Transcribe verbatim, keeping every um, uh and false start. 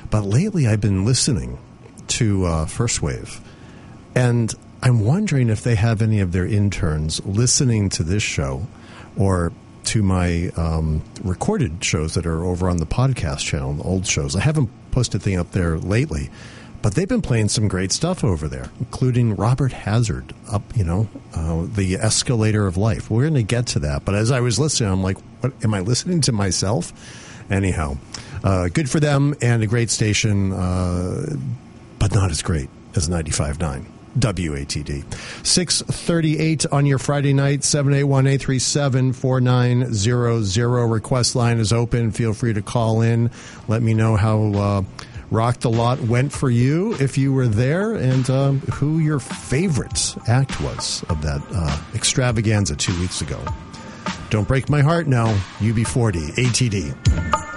But lately I've been listening to uh, First Wave, and I'm wondering if they have any of their interns listening to this show or to my um, recorded shows that are over on the podcast channel, the old shows. I haven't posted a thing up there lately, but they've been playing some great stuff over there, including Robert Hazard, up, you know, uh, The Escalator of Life. We're going to get to that. But as I was listening, I'm like, what, am I listening to myself? Anyhow, uh, good for them and a great station, uh, but not as great as ninety-five point nine. W A T D. six thirty-eight on your Friday night, seven eight one, eight three seven, four nine zero zero. Request line is open. Feel free to call in. Let me know how uh, Rock the Lot went for you if you were there, and um, who your favorite act was of that uh, extravaganza two weeks ago. Don't break my heart now. U B forty, A T D.